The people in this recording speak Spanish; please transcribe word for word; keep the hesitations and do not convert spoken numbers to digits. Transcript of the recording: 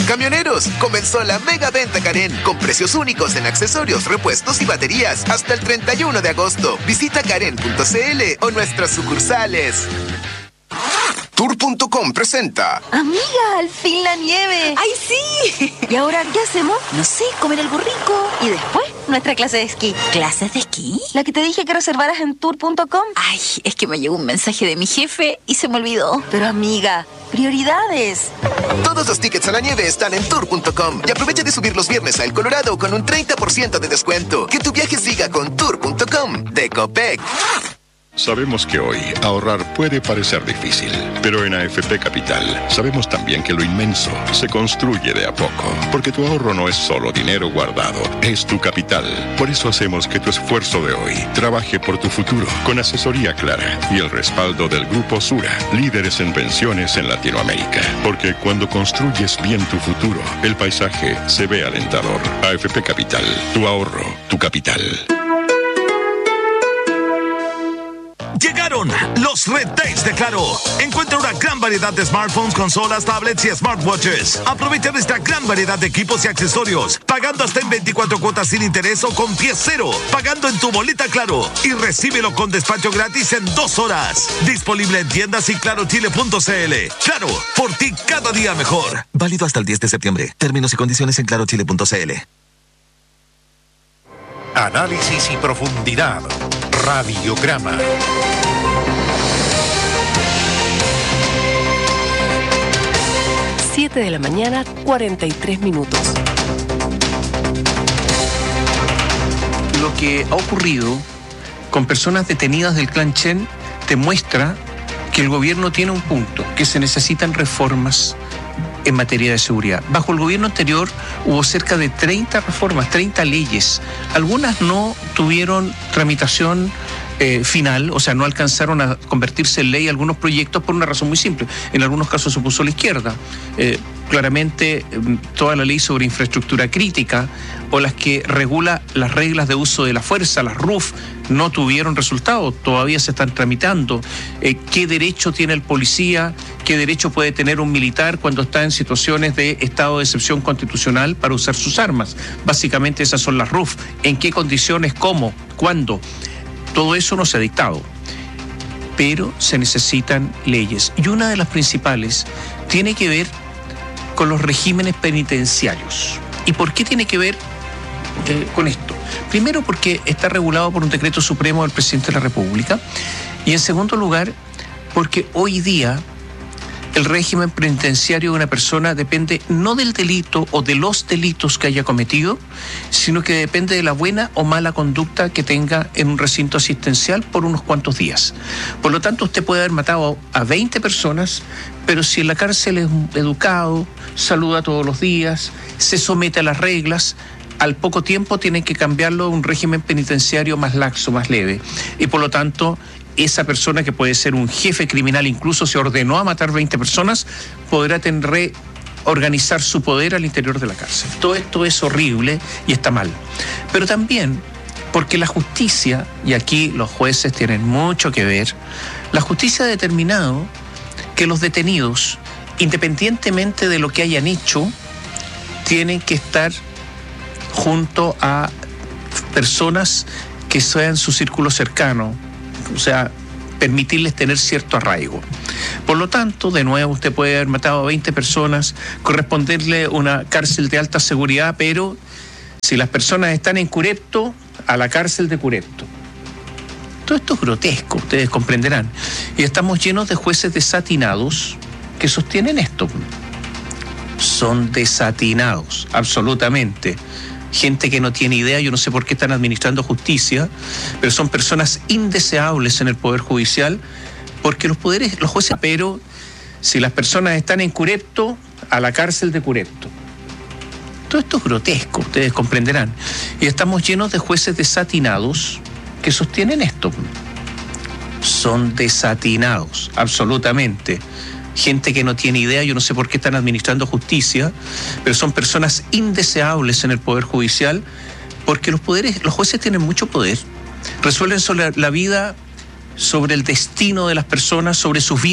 Camioneros, comenzó la mega venta Karen con precios únicos en accesorios, repuestos y baterías hasta el treinta y uno de agosto. Visita karen punto c l o nuestras sucursales. Tour punto com presenta. Amiga, al fin la nieve. ¡Ay, sí! ¿Y ahora qué hacemos? No sé, comer algo rico. Y después, nuestra clase de esquí. ¿Clases de esquí? La que te dije que reservaras en tour punto com. Ay, es que me llegó un mensaje de mi jefe y se me olvidó. Pero amiga, prioridades. Todos los tickets a la nieve están en tour punto com y aprovecha de subir los viernes a El Colorado con un treinta por ciento de descuento. Que tu viaje siga con tour punto com de Copec. Sabemos que hoy ahorrar puede parecer difícil, pero en A F P Capital sabemos también que lo inmenso se construye de a poco, porque tu ahorro no es solo dinero guardado, es tu capital. Por eso hacemos que tu esfuerzo de hoy trabaje por tu futuro, con asesoría clara y el respaldo del Grupo Sura, líderes en pensiones en Latinoamérica. Porque cuando construyes bien tu futuro, el paisaje se ve alentador. A F P Capital, tu ahorro, tu capital. Llegaron los Red Days de Claro. Encuentra una gran variedad de smartphones, consolas, tablets y smartwatches. Aprovecha nuestra gran variedad de equipos y accesorios, pagando hasta en veinticuatro cuotas sin interés o con pie cero, pagando en tu boleta Claro y recíbelo con despacho gratis en dos horas. Disponible en tiendas y claro chile punto c l. Claro, por ti cada día mejor. Válido hasta el diez de septiembre. Términos y condiciones en claro chile punto c l. Análisis y profundidad. Radiograma. siete de la mañana, cuarenta y tres minutos. Lo que ha ocurrido con personas detenidas del clan Chen demuestra que el gobierno tiene un punto, que se necesitan reformas en materia de seguridad. Bajo el gobierno anterior hubo cerca de treinta reformas, treinta leyes. Algunas no tuvieron tramitación eh, final, o sea, no alcanzaron a convertirse en ley algunos proyectos por una razón muy simple. En algunos casos se puso la izquierda. Eh, claramente, toda la ley sobre infraestructura crítica o las que regula las reglas de uso de la fuerza, las R U F, no tuvieron resultado, todavía se están tramitando. Eh, ¿Qué derecho tiene el policía? ¿Qué derecho puede tener un militar cuando está en situaciones de estado de excepción constitucional para usar sus armas? Básicamente esas son las R U F. ¿En qué condiciones? ¿Cómo? ¿Cuándo? Todo eso no se ha dictado, pero se necesitan leyes. Y una de las principales tiene que ver con los regímenes penitenciarios. ¿Y por qué tiene que ver eh, con esto? Primero, porque está regulado por un decreto supremo del presidente de la República. Y en segundo lugar, porque hoy día el régimen penitenciario de una persona depende no del delito o de los delitos que haya cometido, sino que depende de la buena o mala conducta que tenga en un recinto asistencial por unos cuantos días. Por lo tanto, usted puede haber matado a veinte personas, pero si en la cárcel es educado, saluda todos los días, se somete a las reglas, al poco tiempo tienen que cambiarlo a un régimen penitenciario más laxo, más leve. Y por lo tanto, esa persona que puede ser un jefe criminal, incluso se ordenó a matar veinte personas, podrá tener, reorganizar su poder al interior de la cárcel. Todo esto es horrible y está mal. Pero también porque la justicia, y aquí los jueces tienen mucho que ver, la justicia ha determinado que los detenidos, independientemente de lo que hayan hecho, tienen que estar junto a personas que sean su círculo cercano, o sea, permitirles tener cierto arraigo. Por lo tanto, de nuevo, usted puede haber matado a veinte personas, corresponderle una cárcel de alta seguridad, pero si las personas están en Curepto, a la cárcel de Curepto. Todo esto es grotesco, ustedes comprenderán. Y estamos llenos de jueces desatinados que sostienen esto. Son desatinados, absolutamente. Gente que no tiene idea, yo no sé por qué están administrando justicia, pero son personas indeseables en el Poder Judicial, porque los poderes, los jueces, pero si las personas están en Curepto, a la cárcel de Curepto. Todo esto es grotesco, ustedes comprenderán. Y estamos llenos de jueces desatinados que sostienen esto. Son desatinados, absolutamente. Gente que no tiene idea, yo no sé por qué están administrando justicia, pero son personas indeseables en el Poder Judicial, porque los poderes, los jueces tienen mucho poder, resuelven sobre la vida, sobre el destino de las personas, sobre sus vidas.